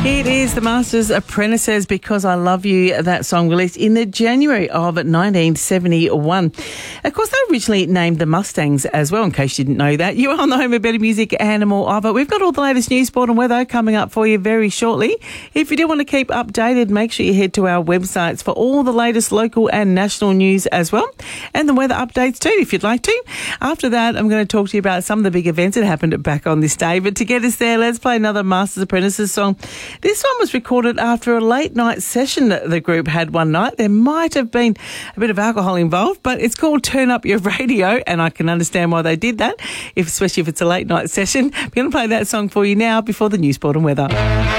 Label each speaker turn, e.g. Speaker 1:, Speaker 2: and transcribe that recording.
Speaker 1: It is the Masters Apprentices, Because I Love You, that song released in the January of 1971. Of course, they originally named the Mustangs as well, in case you didn't know that. You're on the home of better music and more of it. We've got all the latest news, sport and weather coming up for you very shortly. If you do want to keep updated, make sure you head to our websites for all the latest local and national news as well, and the weather updates too, if you'd like to. After that, I'm going to talk to you about some of the big events that happened back on this day. But to get us there, let's play another Masters Apprentices song. This one was recorded after a late night session that the group had one night. There might have been a bit of alcohol involved, but it's called Turn Up Your Radio, and I can understand why they did that, especially if it's a late night session. I'm going to play that song for you now before the news, sport and weather.